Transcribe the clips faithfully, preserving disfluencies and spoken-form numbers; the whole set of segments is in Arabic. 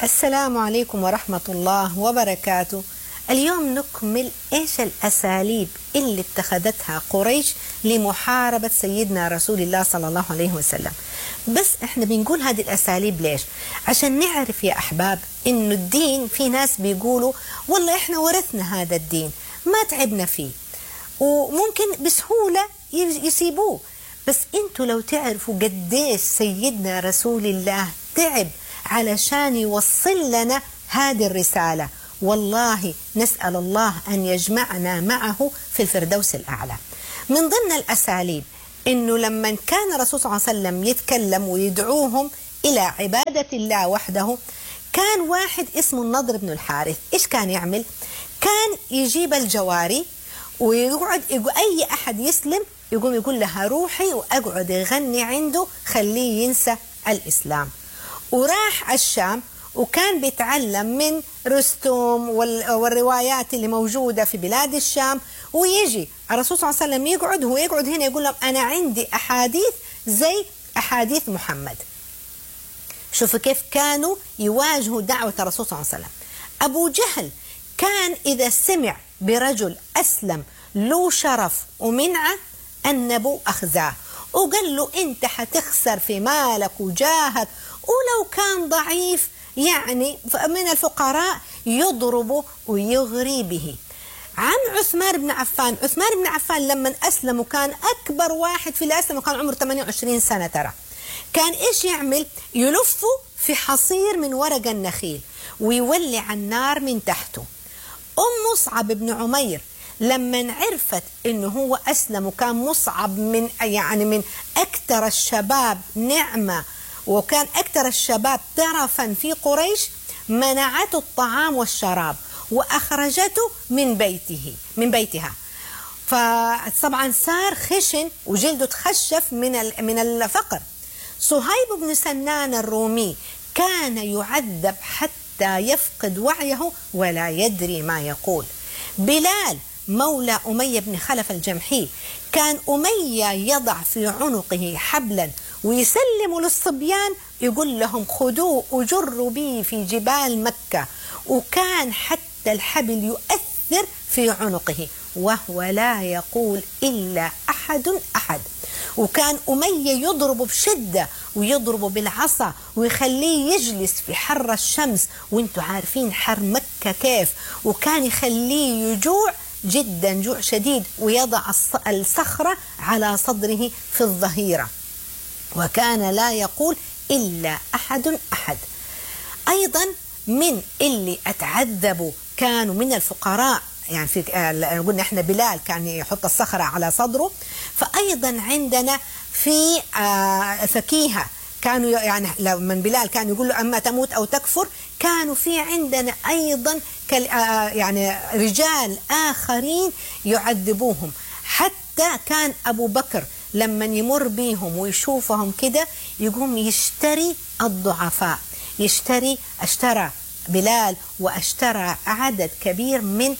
السلام عليكم ورحمة الله وبركاته. اليوم نكمل إيش الأساليب اللي اتخذتها قريش لمحاربة سيدنا رسول الله صلى الله عليه وسلم. بس إحنا بنقول هذه الأساليب ليش؟ عشان نعرف يا أحباب إنه الدين، في ناس بيقولوا والله إحنا ورثنا هذا الدين ما تعبنا فيه وممكن بسهولة يسيبوه. بس انتوا لو تعرفوا قديش سيدنا رسول الله تعب علشان يوصل لنا هذه الرسالة، والله نسأل الله أن يجمعنا معه في الفردوس الأعلى. من ضمن الأساليب إنه لما كان الرسول صلى الله عليه وسلم يتكلم ويدعوهم إلى عبادة الله وحده، كان واحد اسمه النضر بن الحارث. إيش كان يعمل؟ كان يجيب الجواري ويقعد يقول أي أحد يسلم يقوم يقول لها روحي وأقعد يغني عنده خليه ينسى الإسلام. وراح الشام وكان بيتعلم من رستم والروايات اللي موجودة في بلاد الشام، ويجي الرسول صلى الله عليه وسلم يقعد هو يقعد هنا يقول لهم أنا عندي أحاديث زي أحاديث محمد. شوفوا كيف كانوا يواجهوا دعوة الرسول صلى الله عليه وسلم. أبو جهل كان إذا سمع برجل أسلم له شرف ومنعه النبو أخزاه وقال له أنت حتخسر في مالك وجاهك، ولو كان ضعيف يعني من الفقراء يضربه ويغري به. عم عثمان بن عفان، عثمان بن عفان لما أسلم وكان أكبر واحد في الأسلم وكان عمره ثمانية وعشرين سنة، ترى كان إيش يعمل؟ يلفه في حصير من ورق النخيل ويولع النار من تحته. أم مصعب بن عمير لما عرفت إنه هو أسلم وكان مصعب من يعني من أكثر الشباب نعمة وكان أكثر الشباب ترفا في قريش، منعته الطعام والشراب وأخرجته من بيته من بيتها. فطبعا صار خشن وجلده تخشف من من الفقر. صهيب بن سنان الرومي كان يعذب حتى يفقد وعيه ولا يدري ما يقول. بلال مولى أمية بن خلف الجمحي كان أمية يضع في عنقه حبلا ويسلم للصبيان يقول لهم خذوه وجروا به في جبال مكة، وكان حتى الحبل يؤثر في عنقه وهو لا يقول إلا أحد أحد. وكان أمية يضربه بشدة ويضربه بالعصا ويخليه يجلس في حر الشمس، وانتوا عارفين حر مكة كيف، وكان يخليه يجوع جدا جوع شديد ويضع الصخرة على صدره في الظهيرة، وكان لا يقول إلا أحد أحد. أيضا من اللي أتعذبوا كانوا من الفقراء، يعني في قلنا احنا بلال كان يحط الصخرة على صدره، فأيضا عندنا في فكيهة كانوا يعني لما بلال كان يقول له أما تموت أو تكفر، كانوا في عندنا أيضا يعني رجال آخرين يعذبوهم. حتى كان أبو بكر لما يمر بيهم ويشوفهم كده يقوم يشتري الضعفاء، يشتري اشترى بلال واشترى عدد كبير من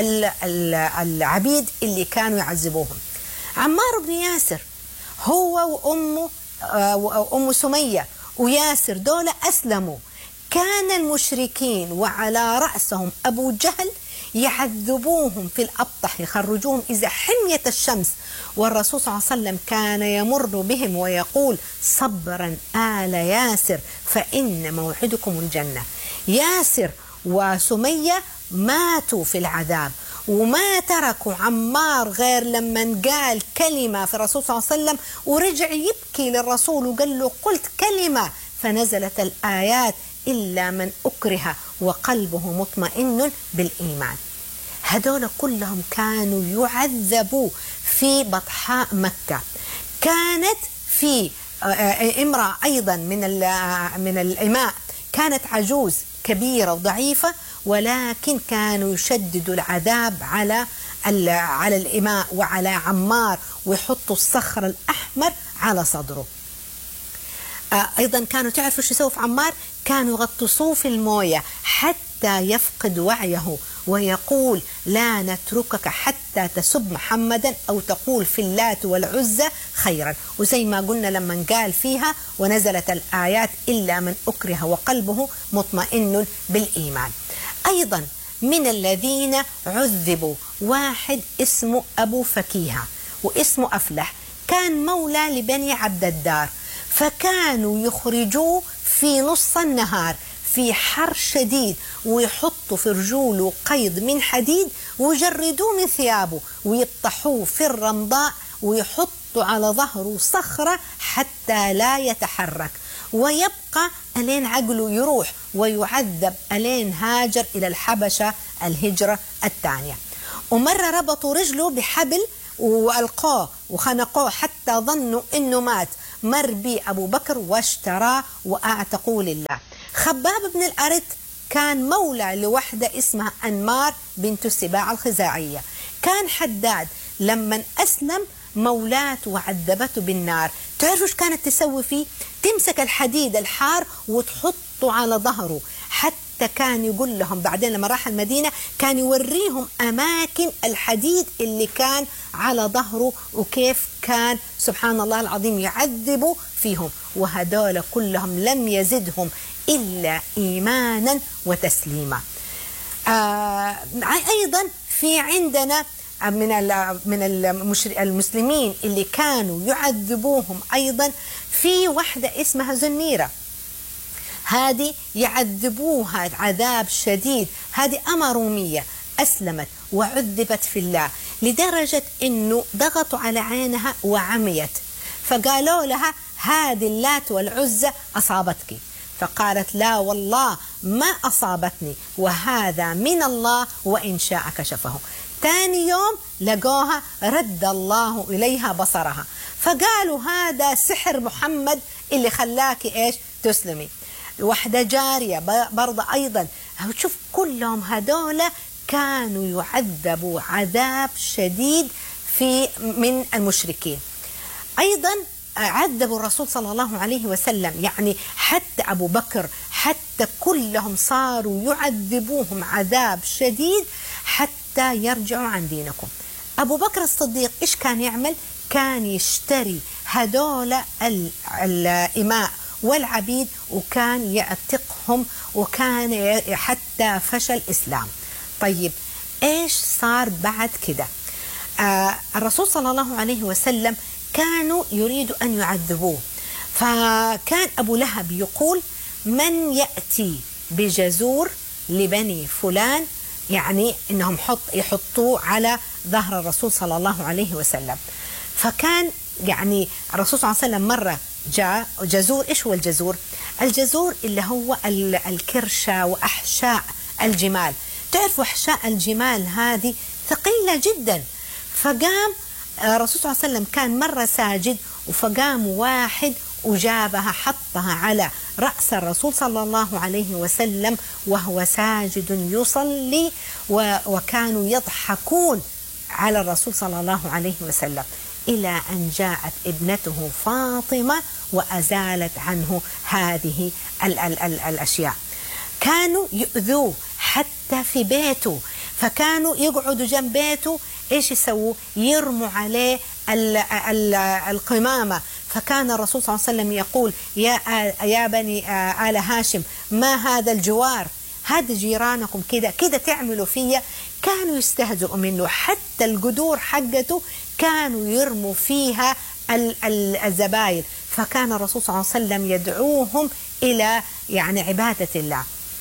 العبيد اللي كانوا يعذبوهم. عمار بن ياسر هو وأمه وأم سمية وياسر دول أسلموا، كان المشركين وعلى رأسهم أبو جهل يعذبوهم في الأبطح، يخرجوهم إذا حمية الشمس، والرسول صلى الله عليه وسلم كان يمر بهم ويقول صبرا آل ياسر فإن موعدكم الجنة. ياسر وسمية ماتوا في العذاب وما تركوا عمار غير لما قال كلمة في الرسول صلى الله عليه وسلم ورجع يبكي للرسول وقال له قلت كلمة، فنزلت الآيات إلا من أكره وقلبه مطمئن بالإيمان. هذول كلهم كانوا يعذبوا في بطحاء مكة. كانت في امرأة أيضا من من الإماء، كانت عجوز كبيرة وضعيفة، ولكن كانوا يشددوا العذاب على على الإماء وعلى عمار ويحطوا الصخر الأحمر على صدره. أيضا كانوا تعرفوا شو يسووا في عمار؟ كانوا يغطسوه في الموية حتى يفقد وعيه ويقول لا نتركك حتى تسب محمدا أو تقول في اللات والعزى خيرا. وزي ما قلنا لما قال فيها ونزلت الآيات إلا من أكره وقلبه مطمئن بالإيمان. أيضا من الذين عذبوا واحد اسمه أبو فكيهة واسمه أفلح، كان مولى لبني عبد الدار، فكانوا يخرجوه في نص النهار في حر شديد ويحطوا في رجوله قيد من حديد ويجردوه من ثيابه ويطحوه في الرمضاء ويحطوا على ظهره صخرة حتى لا يتحرك ويبقى ألين عقله يروح، ويعذب ألين هاجر إلى الحبشة الهجرة الثانية. ومرة ربطوا رجله بحبل وألقاه وخنقوه حتى ظنوا إنه مات، مر بي أبو بكر واشتراه وأعتقوا لله. خباب بن الأرت كان مولى لوحدة اسمها أنمار بنت السباع الخزاعية، كان حداد لما أسلم مولاته وعذبته بالنار، تعرفوا ايش كانت تسوي فيه؟ تمسك الحديد الحار وتحطه على ظهره، حتى كان يقول لهم بعدين لما راح المدينة كان يوريهم أماكن الحديد اللي كان على ظهره وكيف كان سبحان الله العظيم يعذبوا فيهم، وهدول كلهم لم يزدهم إلا إيمانا وتسليما. آه أيضا في عندنا من من المسلمين اللي كانوا يعذبوهم أيضا في واحدة اسمها زنيرة، هذه يعذبوها عذاب شديد، هذه أمة رومية أسلمت وعذبت في الله لدرجة أنه ضغطوا على عينها وعميت، فقالوا لها هذه اللات والعزى أصابتك، فقالت لا والله ما أصابتني وهذا من الله وإن شاء كشفه. ثاني يوم لقوها رد الله إليها بصرها، فقالوا هذا سحر محمد اللي خلاك إيش تسلمي. واحدة جارية برضه أيضا، شوف كلهم هدول كانوا يعذبوا عذاب شديد في من المشركين. أيضا عذبوا الرسول صلى الله عليه وسلم، يعني حتى أبو بكر حتى كلهم صاروا يعذبوهم عذاب شديد حتى يرجعوا عن دينكم. أبو بكر الصديق إيش كان يعمل؟ كان يشتري هدول الإماء والعبيد وكان يعتقهم، وكان حتى فشل الإسلام. طيب إيش صار بعد كده؟ آه الرسول صلى الله عليه وسلم كانوا يريدوا أن يعذبوه، فكان أبو لهب يقول من يأتي بجزور لبني فلان، يعني إنهم حط يحطوه على ظهر الرسول صلى الله عليه وسلم. فكان يعني الرسول صلى الله عليه وسلم مرة جاء جزور. إيش هو الجزور؟ الجزور اللي هو الكرشة وأحشاء الجمال، تعرفوا أحشاء الجمال هذه ثقيلة جدا. فقام الرسول صلى الله عليه وسلم كان مرة ساجد، فقام واحد وجابها حطها على رأس الرسول صلى الله عليه وسلم وهو ساجد يصلي، وكانوا يضحكون على الرسول صلى الله عليه وسلم، إلى أن جاءت ابنته فاطمة وأزالت عنه هذه ال ال ال الأشياء. كانوا يؤذوه حتى في بيته، فكانوا يقعدوا جنب بيته، إيش يسووا؟ يرموا عليه ال ال القمامة. فكان الرسول صلى الله عليه وسلم يقول يا يا بني آل هاشم ما هذا الجوار، هذا جيرانكم كده كده تعملوا فيا. كانوا يستهزئوا منه، حتى القدور حقته كانوا يرموا فيها الزبايل. فكان الرسول صلى الله عليه وسلم يدعوهم إلى يعني عبادة الله.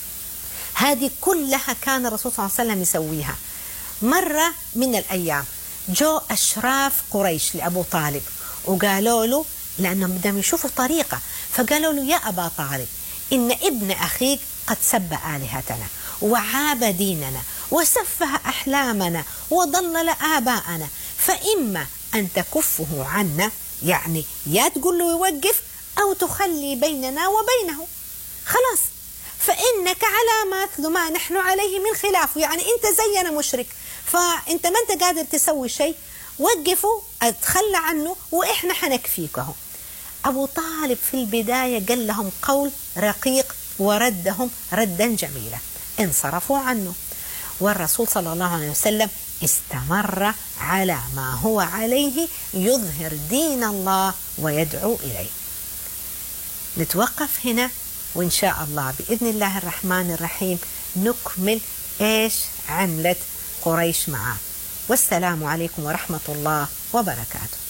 هذه كلها كان الرسول صلى الله عليه وسلم يسويها. مرة من الأيام جو أشراف قريش لأبو طالب وقالوا له، لأنهم بدهم يشوفوا طريقة، فقالوا له يا أبا طالب إن ابن أخيك قد سب آلهتنا وعاب ديننا وسفه أحلامنا وضلل آباءنا، فإما أن تكفه عنا، يعني يا تقول له يوقف أو تخلي بيننا وبينه، خلاص فإنك على مثل ما نحن عليه من خلافه، يعني أنت زينا مشرك، فأنت ما أنت قادر تسوي شيء، وقفوا اتخلى عنه وإحنا حنكفيكه. أبو طالب في البداية قال لهم قول رقيق وردهم ردا جميلا، انصرفوا عنه. والرسول صلى الله عليه وسلم استمر على ما هو عليه يظهر دين الله ويدعو إليه. نتوقف هنا، وإن شاء الله بإذن الله الرحمن الرحيم نكمل إيش عملت قريش معه. والسلام عليكم ورحمة الله وبركاته.